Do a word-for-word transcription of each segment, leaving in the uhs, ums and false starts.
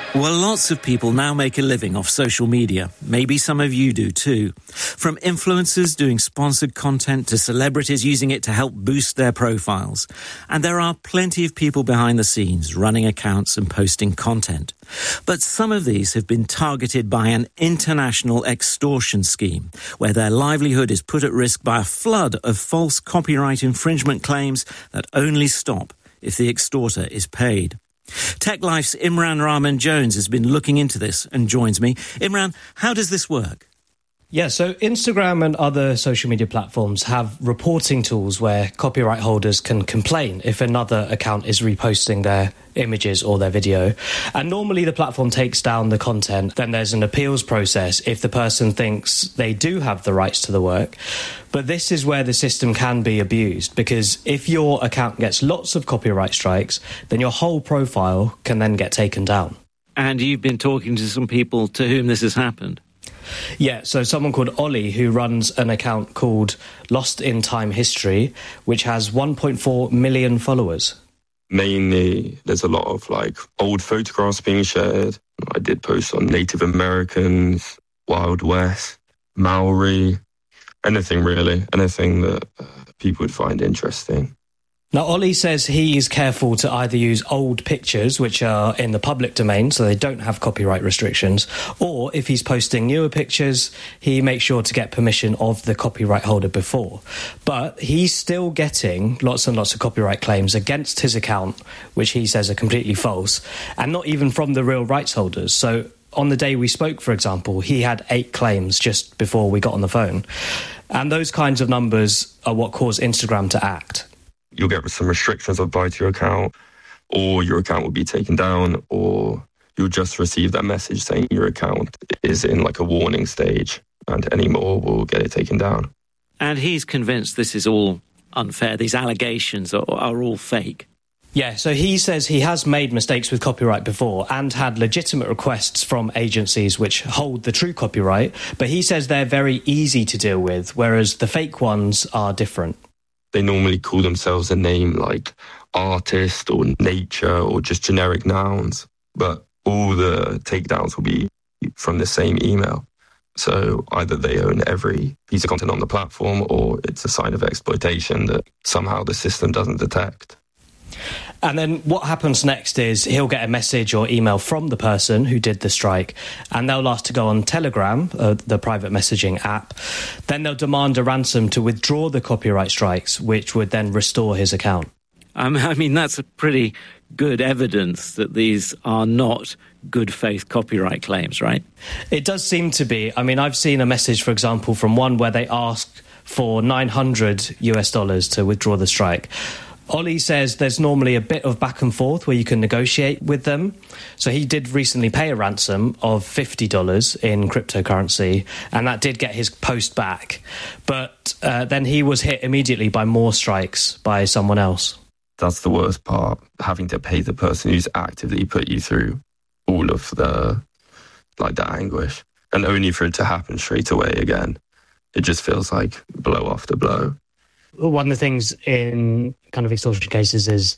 Well, lots of people now make a living off social media. Maybe some of you do too. From influencers doing sponsored content to celebrities using it to help boost their profiles. And there are plenty of people behind the scenes running accounts and posting content. But some of these have been targeted by an international extortion scheme, where their livelihood is put at risk by a flood of false copyright infringement claims that only stop if the extorter is paid. TechLife's Imran Rahman-Jones has been looking into this and joins me. Imran, how does this work? Yeah, so Instagram and other social media platforms have reporting tools where copyright holders can complain if another account is reposting their images or their video. And normally the platform takes down the content. Then there's an appeals process if the person thinks they do have the rights to the work. But this is where the system can be abused, because if your account gets lots of copyright strikes, then your whole profile can then get taken down. And you've been talking to some people to whom this has happened? Yeah, so someone called Ollie, who runs an account called Lost in Time History, which has one point four million followers. Mainly, there's a lot of like old photographs being shared. I did post on Native Americans, Wild West, Maori, anything really, anything that uh, people would find interesting. Now, Ollie says he is careful to either use old pictures, which are in the public domain, so they don't have copyright restrictions, or if he's posting newer pictures, he makes sure to get permission of the copyright holder before. But he's still getting lots and lots of copyright claims against his account, which he says are completely false, and not even from the real rights holders. So on the day we spoke, for example, he had eight claims just before we got on the phone. And those kinds of numbers are what cause Instagram to act. You'll get some restrictions applied to your account, or your account will be taken down, or you'll just receive that message saying your account is in like a warning stage and any more will get it taken down. And he's convinced this is all unfair. These allegations are, are all fake. Yeah, so he says he has made mistakes with copyright before and had legitimate requests from agencies which hold the true copyright, but he says they're very easy to deal with, whereas the fake ones are different. They normally call themselves a name like artist or nature or just generic nouns, but all the takedowns will be from the same email. So either they own every piece of content on the platform, or it's a sign of exploitation that somehow the system doesn't detect. And then what happens next is he'll get a message or email from the person who did the strike, and they'll ask to go on Telegram, uh, the private messaging app. Then they'll demand a ransom to withdraw the copyright strikes, which would then restore his account. Um, I mean, that's a pretty good evidence that these are not good faith copyright claims, right? It does seem to be. I mean, I've seen a message, for example, from one where they asked for nine hundred US dollars to withdraw the strike. Ollie says there's normally a bit of back and forth where you can negotiate with them. So he did recently pay a ransom of fifty dollars in cryptocurrency, and that did get his post back. But uh, then he was hit immediately by more strikes by someone else. That's the worst part, having to pay the person who's actively put you through all of the, like, the anguish. And only for it to happen straight away again. It just feels like blow after blow. One of the things in kind of extortion cases is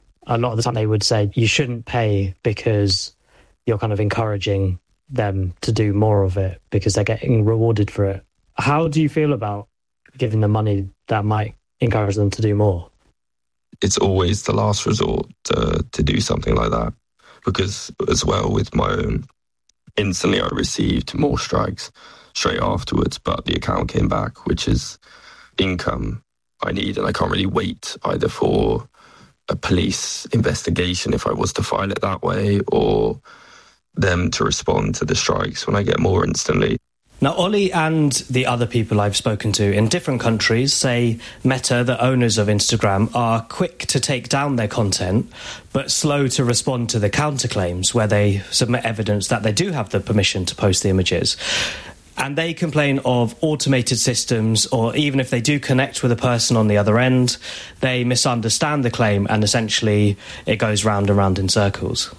a lot of the time they would say you shouldn't pay because you're kind of encouraging them to do more of it because they're getting rewarded for it. How do you feel about giving them money that might encourage them to do more? It's always the last resort to, to do something like that, because as well with my own, instantly I received more strikes straight afterwards, but the account came back, which is income I need, and I can't really wait either for a police investigation if I was to file it that way, or them to respond to the strikes when I get more instantly. Now, Ollie and the other people I've spoken to in different countries say Meta, the owners of Instagram, are quick to take down their content, but slow to respond to the counterclaims where they submit evidence that they do have the permission to post the images. And they complain of automated systems, or even if they do connect with a person on the other end, they misunderstand the claim and essentially it goes round and round in circles.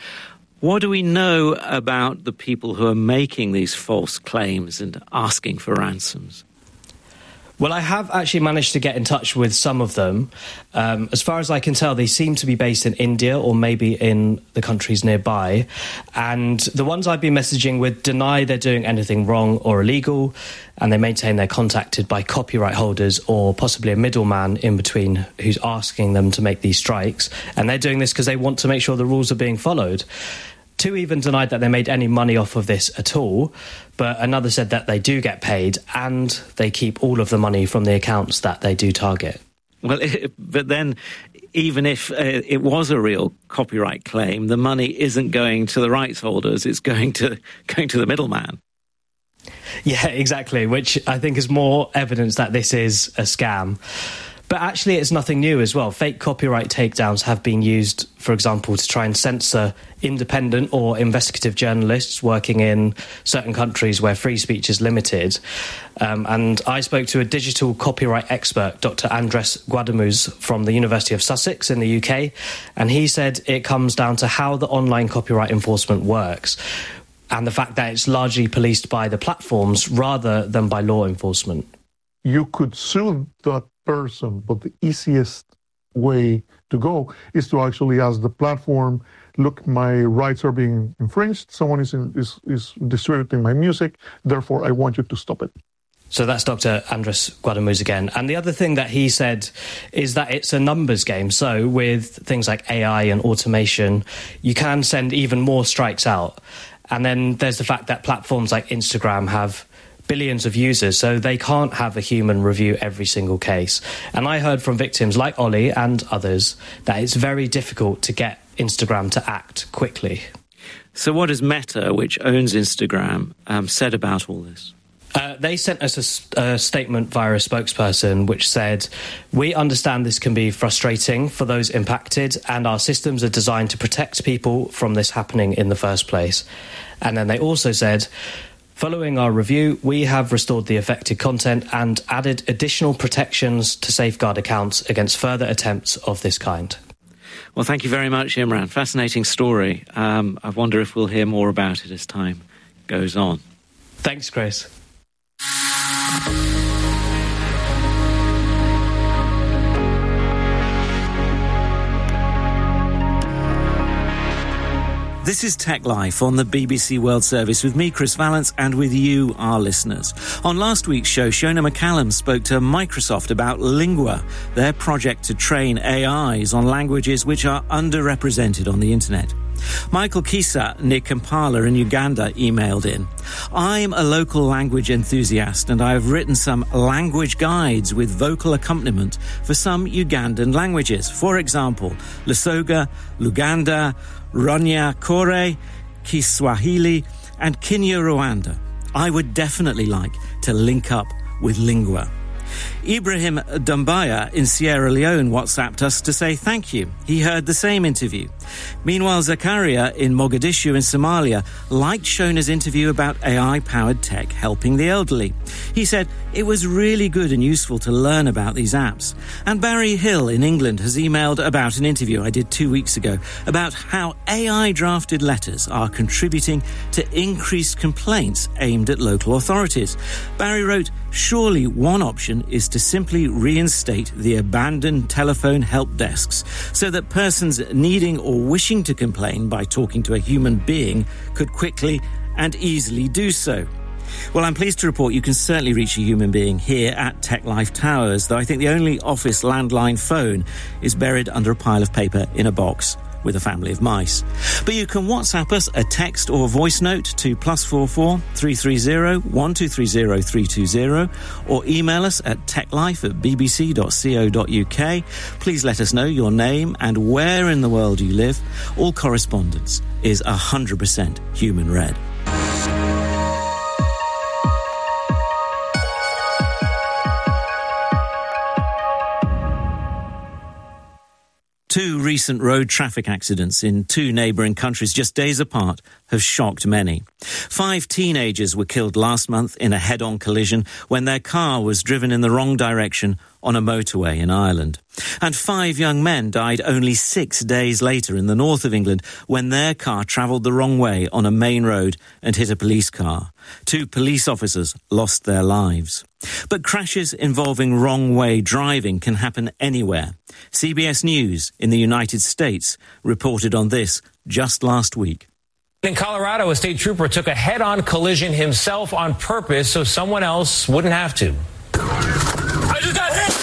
What do we know about the people who are making these false claims and asking for ransoms? Well, I have actually managed to get in touch with some of them. Um, as far as I can tell, they seem to be based in India or maybe in the countries nearby. And the ones I've been messaging with deny they're doing anything wrong or illegal, and they maintain they're contacted by copyright holders or possibly a middleman in between who's asking them to make these strikes. And they're doing this because they want to make sure the rules are being followed. Two even denied that they made any money off of this at all, but another said that they do get paid and they keep all of the money from the accounts that they do target. Well, it, but then even if uh, it was a real copyright claim, the money isn't going to the rights holders, it's going to going to the middleman. Yeah, exactly, which I think is more evidence that this is a scam. But actually, it's nothing new as well. Fake copyright takedowns have been used, for example, to try and censor independent or investigative journalists working in certain countries where free speech is limited. Um, and I spoke to a digital copyright expert, Doctor Andres Guadamuz from the University of Sussex in the U K, and he said it comes down to how the online copyright enforcement works and the fact that it's largely policed by the platforms rather than by law enforcement. You could sue that person, but the easiest way to go is to actually ask the platform, look, my rights are being infringed, someone is, in, is, is distributing my music, therefore I want you to stop it. So that's Doctor Andres Guadamuz again. And the other thing that he said is that it's a numbers game. So with things like A I and automation, you can send even more strikes out. And then there's the fact that platforms like Instagram have billions of users, so they can't have a human review every single case. And I heard from victims like Ollie and others that it's very difficult to get Instagram to act quickly. So what has Meta, which owns Instagram, um, said about all this? Uh, they sent us a, a statement via a spokesperson which said, "We understand this can be frustrating for those impacted, and our systems are designed to protect people from this happening in the first place." And then they also said, "Following our review, we have restored the affected content and added additional protections to safeguard accounts against further attempts of this kind." Well, thank you very much, Imran. Fascinating story. Um, I wonder if we'll hear more about it as time goes on. Thanks, Chris. This is Tech Life on the B B C World Service with me, Chris Vallance, and with you, our listeners. On last week's show, Shona McCallum spoke to Microsoft about Lingua, their project to train A Is on languages which are underrepresented on the internet. Michael Kisa near Kampala in Uganda emailed in, "I'm a local language enthusiast and I have written some language guides with vocal accompaniment for some Ugandan languages. For example, Lusoga, Luganda, Rwanyakore, Kiswahili and Kinyarwanda. I would definitely like to link up with Lingua." Ibrahim Dumbaya in Sierra Leone WhatsApped us to say thank you. He heard the same interview. Meanwhile, Zakaria in Mogadishu in Somalia liked Shona's interview about A I-powered tech helping the elderly. He said it was really good and useful to learn about these apps. And Barry Hill in England has emailed about an interview I did two weeks ago about how A I-drafted letters are contributing to increased complaints aimed at local authorities. Barry wrote, "Surely one option is to simply reinstate the abandoned telephone help desks so that persons needing or wishing to complain by talking to a human being could quickly and easily do so." Well, I'm pleased to report you can certainly reach a human being here at Tech Life Towers, though I think the only office landline phone is buried under a pile of paper in a box with a family of mice. But you can WhatsApp us a text or voice note to plus four four three three zero one two three zero three two zero or email us at techlife at bbc dot co dot uk. Please let us know your name and where in the world you live. All correspondence is one hundred percent human read. Two recent road traffic accidents in two neighbouring countries just days apart have shocked many. Five teenagers were killed last month in a head-on collision when their car was driven in the wrong direction on a motorway in Ireland. And five young men died only six days later in the north of England when their car travelled the wrong way on a main road and hit a police car. Two police officers lost their lives. But crashes involving wrong-way driving can happen anywhere. C B S News in the United States reported on this just last week. In Colorado, a state trooper took a head-on collision himself on purpose so someone else wouldn't have to. I just got hit!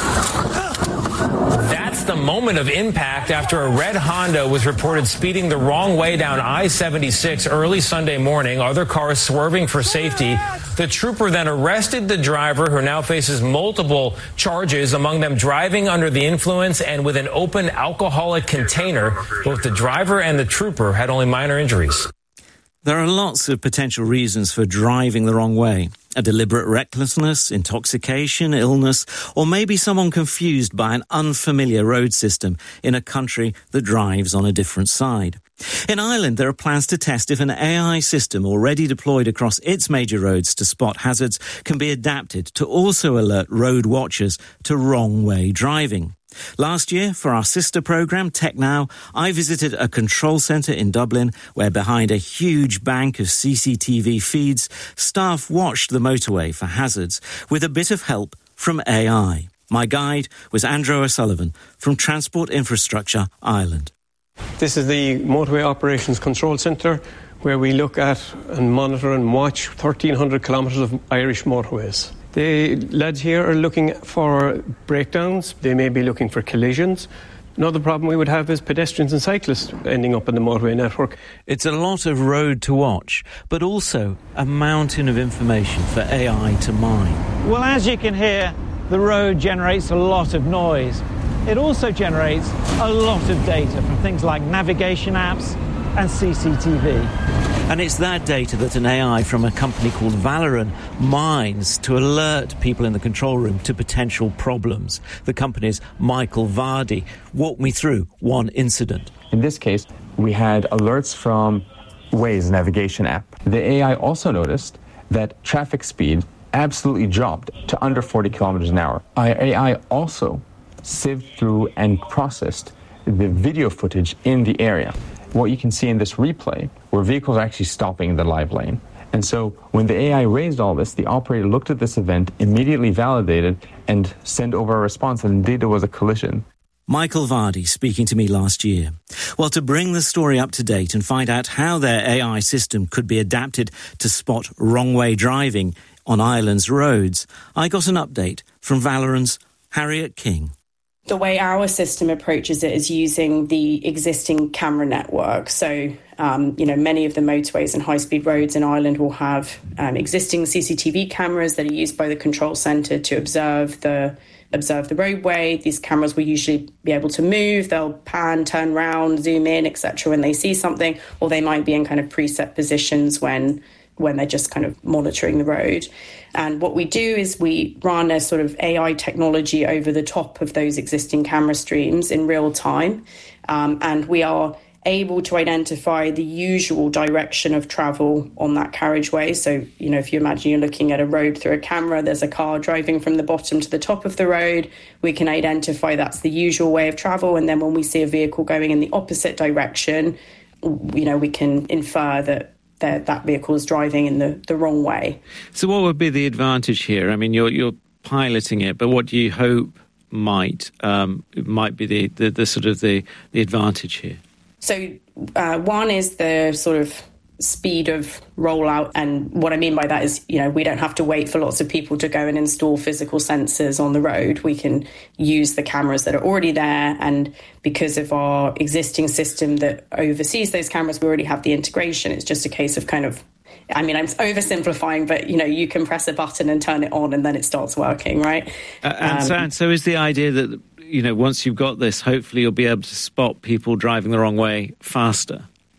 That's the moment of impact after a red Honda was reported speeding the wrong way down I seventy-six early Sunday morning, other cars swerving for safety. The trooper then arrested the driver, who now faces multiple charges, among them driving under the influence and with an open alcoholic container. Both the driver and the trooper had only minor injuries. There are lots of potential reasons for driving the wrong way. A deliberate recklessness, intoxication, illness, or maybe someone confused by an unfamiliar road system in a country that drives on a different side. In Ireland, there are plans to test if an A I system already deployed across its major roads to spot hazards can be adapted to also alert road watchers to wrong-way driving. Last year, for our sister programme, Tech Now, I visited a control centre in Dublin where behind a huge bank of C C T V feeds, staff watched the motorway for hazards with a bit of help from A I. My guide was Andrew O'Sullivan from Transport Infrastructure Ireland. This is the Motorway Operations Control Centre, where we look at and monitor and watch thirteen hundred kilometres of Irish motorways. The lads here are looking for breakdowns. They may be looking for collisions. Another problem we would have is pedestrians and cyclists ending up in the motorway network. It's a lot of road to watch, but also a mountain of information for A I to mine. Well, as you can hear, the road generates a lot of noise. It also generates a lot of data from things like navigation apps and C C T V. And it's that data that an A I from a company called Valoran mines to alert people in the control room to potential problems. The company's Michael Vardy walked me through one incident. In this case, we had alerts from Waze navigation app. The A I also noticed that traffic speed absolutely dropped to under forty kilometers an hour. Our A I also sieved through and processed the video footage in the area. What you can see in this replay, where vehicles are actually stopping in the live lane. And so when the A I raised all this, the operator looked at this event, immediately validated, and sent over a response, and indeed there was a collision. Michael Vardy speaking to me last year. Well, to bring the story up to date and find out how their A I system could be adapted to spot wrong-way driving on Ireland's roads, I got an update from Valoran's Harriet King. The way our system approaches it is using the existing camera network. So, um, you know, many of the motorways and high-speed roads in Ireland will have um, existing C C T V cameras that are used by the control centre to observe the observe the roadway. These cameras will usually be able to move. They'll pan, turn round, zoom in, et cetera when they see something, or they might be in kind of preset positions when when they're just kind of monitoring the road. And what we do is we run a sort of A I technology over the top of those existing camera streams in real time. Um, and we are able to identify the usual direction of travel on that carriageway. So, you know, if you imagine you're looking at a road through a camera, there's a car driving from the bottom to the top of the road. We can identify that's the usual way of travel. And then when we see a vehicle going in the opposite direction, you know, we can infer that that that vehicle is driving in the, the wrong way. So what would be the advantage here? I mean, you're you're piloting it, but what do you hope might um, might be the, the, the sort of the, the advantage here? So uh, one is the sort of speed of rollout. And what I mean by that is, you know, we don't have to wait for lots of people to go and install physical sensors on the road. We can use the cameras that are already there. And because of our existing system that oversees those cameras, we already have the integration. It's just a case of kind of, I mean, I'm oversimplifying, but, you know, you can press a button and turn it on and then it starts working, right? Uh, and, um, so, and so is the idea that, you know, once you've got this, hopefully you'll be able to spot people driving the wrong way faster?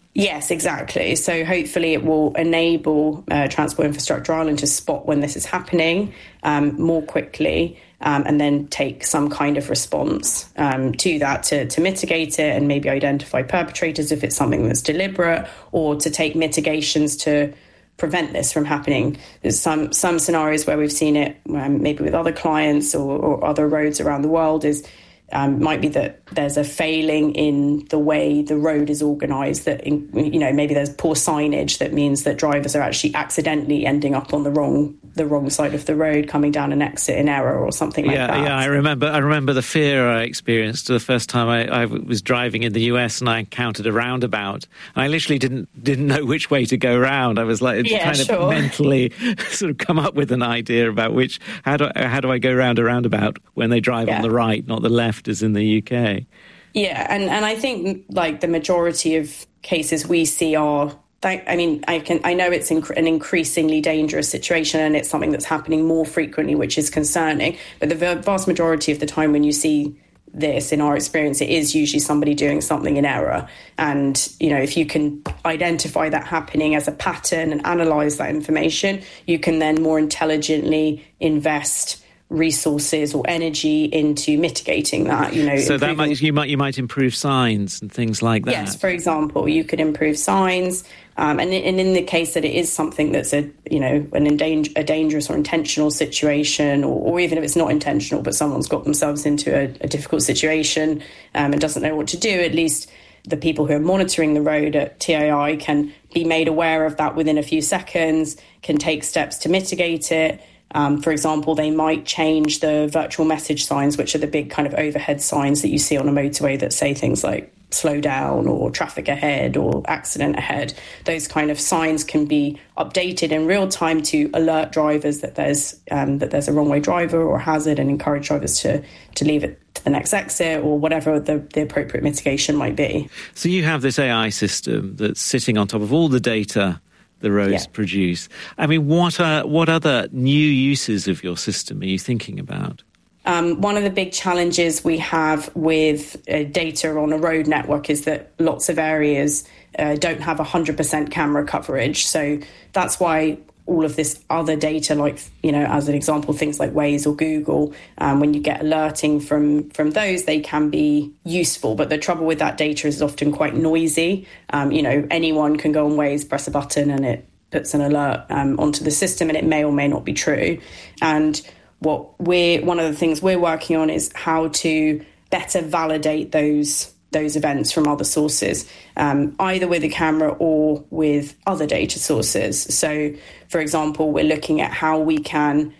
Yes, exactly. So hopefully it will enable uh, Transport Infrastructure Ireland to spot when this is happening um, more quickly um, and then take some kind of response um, to that to, to mitigate it and maybe identify perpetrators if it's something that's deliberate, or to take mitigations to prevent this from happening. There's some some scenarios where we've seen it um, maybe with other clients or, or other roads around the world is Um, might be that there's a failing in the way the road is organised, that, in, you know, maybe there's poor signage that means that drivers are actually accidentally ending up on the wrong the wrong side of the road, coming down an exit in error or something like yeah, that. Yeah, I remember I remember the fear I experienced the first time I, I was driving in the U S and I encountered a roundabout. I literally didn't didn't know which way to go round. I was like, yeah, kind sure. of mentally sort of come up with an idea about which, how do, how do I go round a roundabout when they drive yeah. on the right, not the left as in the U K. Yeah, and, and I think like the majority of cases we see are, I mean, I can I know it's inc- an increasingly dangerous situation and it's something that's happening more frequently, which is concerning. But the vast majority of the time when you see this, in our experience, it is usually somebody doing something in error. And, you know, if you can identify that happening as a pattern and analyse that information, you can then more intelligently invest resources or energy into mitigating that, you know. So that might you might you might improve signs and things like that. Yes, for example, you could improve signs, um, and, and in the case that it is something that's a you know an endanger, a dangerous or intentional situation, or, or even if it's not intentional, but someone's got themselves into a, a difficult situation um, and doesn't know what to do, at least the people who are monitoring the road at T A I can be made aware of that within a few seconds, can take steps to mitigate it. Um, for example, they might change the virtual message signs, which are the big kind of overhead signs that you see on a motorway that say things like slow down or traffic ahead or accident ahead. Those kind of signs can be updated in real time to alert drivers that there's um, that there's a wrong way driver or hazard, and encourage drivers to, to leave it to the next exit or whatever the, the appropriate mitigation might be. So you have this A I system that's sitting on top of all the data the roads yeah. produce. I mean, what are what other new uses of your system are you thinking about? Um, one of the big challenges we have with uh, data on a road network is that lots of areas uh, don't have one hundred percent camera coverage. So that's why all of this other data, like, you know, as an example, things like Waze or Google, um, when you get alerting from from those, they can be useful. But the trouble with that data is often quite noisy. Um, you know, anyone can go on Waze, press a button, and it puts an alert um, onto the system, and it may or may not be true. And what we're one of the things we're working on is how to better validate those those events from other sources, um, either with a camera or with other data sources. So, for example, we're looking at how we can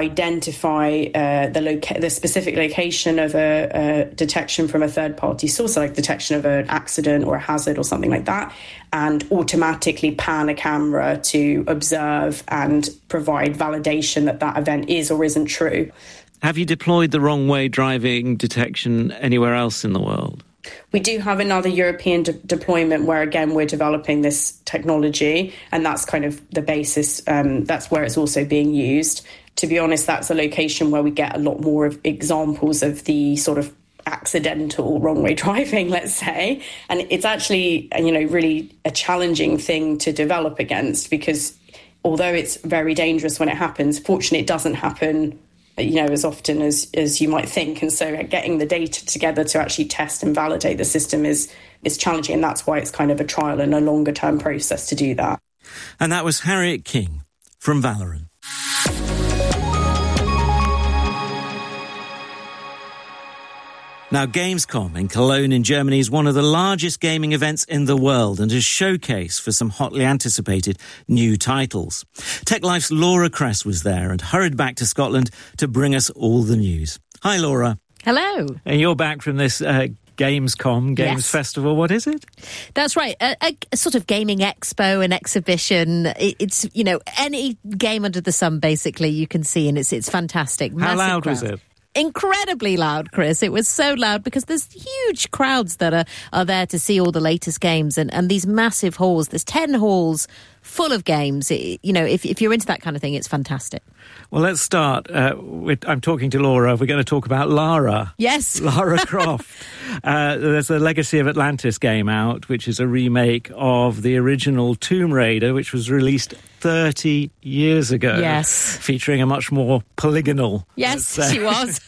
identify uh, the loca- the specific location of a, a detection from a third-party source, like detection of an accident or a hazard or something like that, and automatically pan a camera to observe and provide validation that that event is or isn't true. Have you deployed the wrong way driving detection anywhere else in the world? We do have another European de- deployment where, again, we're developing this technology, and that's kind of the basis. Um, that's where it's also being used. To be honest, that's a location where we get a lot more of examples of the sort of accidental wrong way driving, let's say. And it's actually, you know, really a challenging thing to develop against, because although it's very dangerous when it happens, fortunately, it doesn't happen, you know, as often as, as you might think. And so getting the data together to actually test and validate the system is is challenging. And that's why it's kind of a trial and a longer term process to do that. And that was Harriet King from Valorant. Now, Gamescom in Cologne in Germany is one of the largest gaming events in the world and a showcase for some hotly anticipated new titles. TechLife's Laura Kress was there and hurried back to Scotland to bring us all the news. Hi, Laura. Hello. And you're back from this uh, Gamescom, Games yes. Festival. What is it? That's right. A, a, a sort of gaming expo, an exhibition. It, it's, you know, any game under the sun, basically, you can see, and it's it's fantastic. How Massive loud crowd. was it? Incredibly loud, Chris. It was so loud because there's huge crowds that are, are there to see all the latest games, and, and these massive halls. There's ten halls full of games. It, you know, if, if you're into that kind of thing, it's fantastic. Well, let's start. Uh, with, I'm talking to Laura. We're going to talk about Lara. Yes. Lara Croft. Uh, there's a Legacy of Atlantis game out, which is a remake of the original Tomb Raider, which was released thirty years ago. Yes. Featuring a much more polygonal. Yes, uh, she was.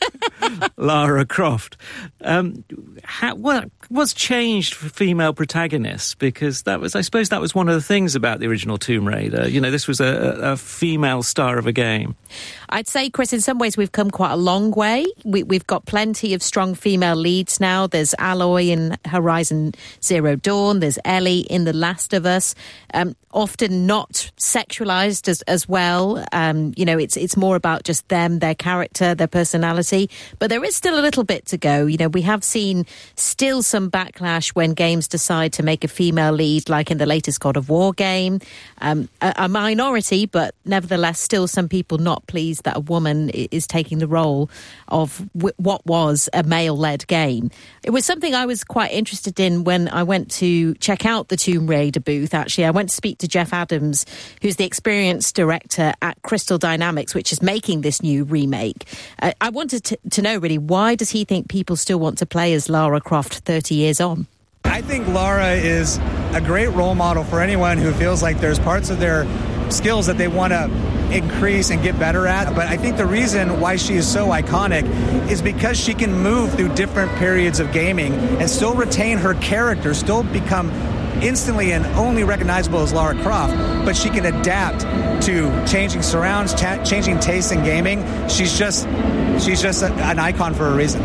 Lara Croft. Um, how, what, what's changed for female protagonists? Because that was, I suppose, that was one of the things about the original Tomb Raider. You know, this was a, a female star of a game. I'd say, Chris, in some ways we've come quite a long way. We, we've got plenty of strong female leads now. There's Aloy in Horizon Zero Dawn. There's Ellie in The Last of Us. Um, often not sexualized as, as well. Um, you know, it's it's more about just them, their character, their personality. But there is still a little bit to go. You know, we have seen still some backlash when games decide to make a female lead, like in the latest God of War game. Um, a, a minority, but nevertheless still some people not pleased that a woman is taking the role of w- what was a male-led game. It was something I was quite interested in when I went to check out the Tomb Raider booth, actually. I went to speak to Jeff Adams, who's the experienced director at Crystal Dynamics, which is making this new remake. Uh, I wanted to, to know, really, why does he think people still want to play as Lara Croft thirty years on? I think Lara is a great role model for anyone who feels like there's parts of their skills that they want to increase and get better at. But I think the reason why she is so iconic is because she can move through different periods of gaming and still retain her character, still become instantly and only recognizable as Lara Croft, but she can adapt to changing surrounds, cha- changing tastes in gaming. She's just, she's just a, an icon for a reason.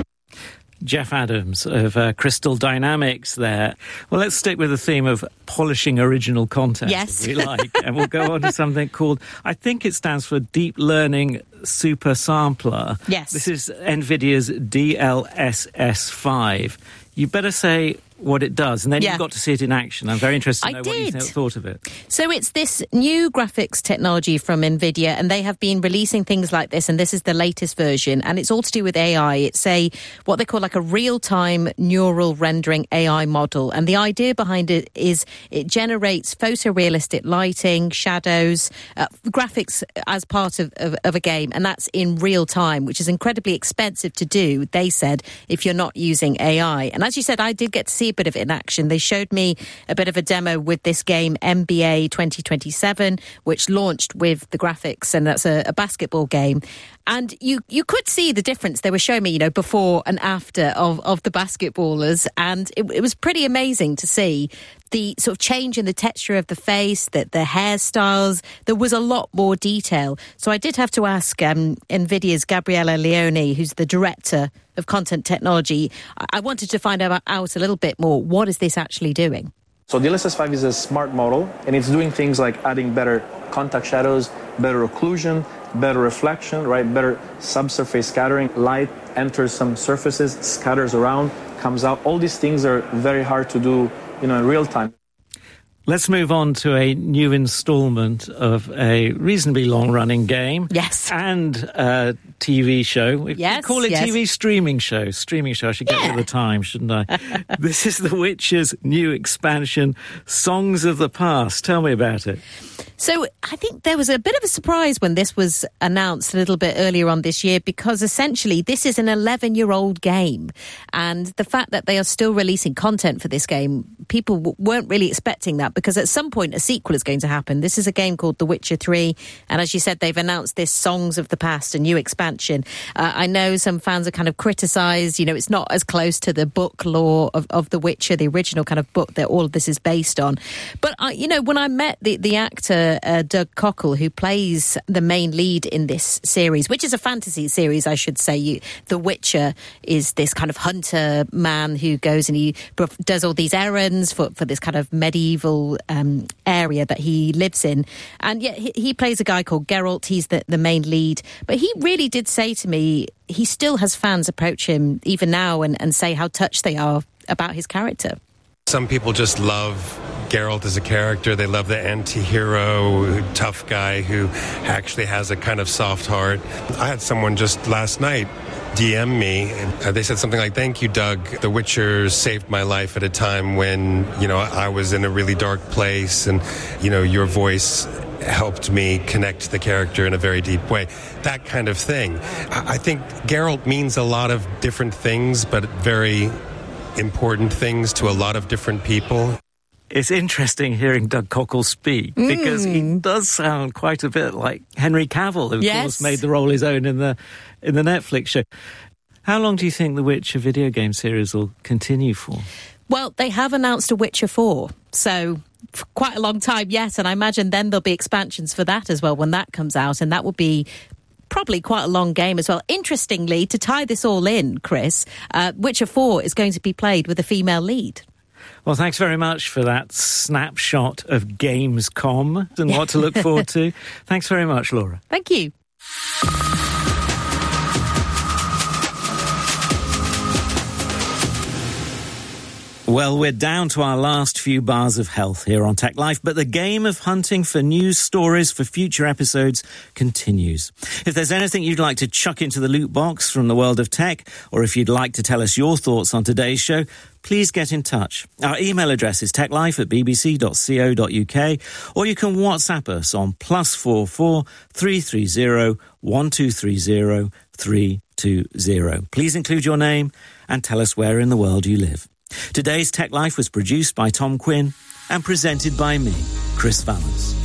Jeff Adams of uh, Crystal Dynamics there. Well, let's stick with the theme of polishing original content, yes. if we like, and we'll go on to something called, I think it stands for Deep Learning Super Sampler. Yes. This is NVIDIA's D L S S five. You better say what it does, and then yeah. you've got to see it in action. I'm very interested to know I what you did. th- thought of it. So it's this new graphics technology from NVIDIA, and they have been releasing things like this, and this is the latest version, and it's all to do with A I. It's a what they call like a real-time neural rendering A I model, and the idea behind it is it generates photorealistic lighting, shadows, uh, graphics as part of, of, of a game, and that's in real time, which is incredibly expensive to do, they said, if you're not using A I. And as you said, I did get to see a bit of it in action. They showed me a bit of a demo with this game N B A twenty twenty-seven, which launched with the graphics, and that's a, a basketball game. And you you could see the difference. They were showing me, you know, before and after of, of the basketballers, and it, it was pretty amazing to see the sort of change in the texture of the face, that the hairstyles. There was a lot more detail. So I did have to ask um, NVIDIA's Gabriella Leone, who's the director of content technology. I wanted to find out, out a little bit more. What is this actually doing? So D L S S five is a smart model, and it's doing things like adding better contact shadows, better occlusion, better reflection, right? Better subsurface scattering. Light enters some surfaces, scatters around, comes out. All these things are very hard to do, you know, in real time. Let's move on to a new instalment of a reasonably long-running game. Yes. And a T V show. We yes, call it yes. T V streaming show. Streaming show. I should get yeah. rid of the time, shouldn't I? This is The Witcher's new expansion, Songs of the Past. Tell me about it. So I think there was a bit of a surprise when this was announced a little bit earlier on this year, because essentially this is an eleven-year-old game. And the fact that they are still releasing content for this game, people w- weren't really expecting that, because at some point a sequel is going to happen. This is a game called The Witcher three. And as you said, they've announced this Songs of the Past, a new expansion. Uh, I know some fans have kind of criticised, you know, it's not as close to the book lore of, of The Witcher, the original kind of book that all of this is based on. But, I, you know, when I met the, the actor, Uh, Doug Cockle, who plays the main lead in this series, which is a fantasy series, I should say. You, the Witcher is this kind of hunter man who goes and he does all these errands for, for this kind of medieval um, area that he lives in. And yet he, he plays a guy called Geralt. He's the, the main lead. But he really did say to me, he still has fans approach him even now and, and say how touched they are about his character. Some people just love Geralt as a character. They love the anti-hero, tough guy who actually has a kind of soft heart. I had someone just last night D M me, and they said something like, "Thank you, Doug. The Witcher saved my life at a time when, you know, I was in a really dark place, and, you know, your voice helped me connect to the character in a very deep way. That kind of thing. I think Geralt means a lot of different things, but very important things to a lot of different people. It's interesting hearing Doug Cockle speak Mm. because he does sound quite a bit like Henry Cavill, who of Yes. course made the role his own in the in the Netflix show. How long do you think the Witcher video game series will continue for? Well, they have announced a Witcher four, so for quite a long time yet, and I imagine then there'll be expansions for that as well when that comes out, and that will be probably quite a long game as well. Interestingly, to tie this all in, Chris, uh, Witcher four is going to be played with a female lead. Well, thanks very much for that snapshot of Gamescom and what to look forward to. Thanks very much, Laura. Thank you. Well, we're down to our last few bars of health here on Tech Life, but the game of hunting for news stories for future episodes continues. If there's anything you'd like to chuck into the loot box from the world of tech, or if you'd like to tell us your thoughts on today's show, please get in touch. Our email address is techlife at bbc dot co dot uk, or you can WhatsApp us on plus four four three three zero one two three zero three two zero. Please include your name and tell us where in the world you live. Today's Tech Life was produced by Tom Quinn and presented by me, Chris Valance.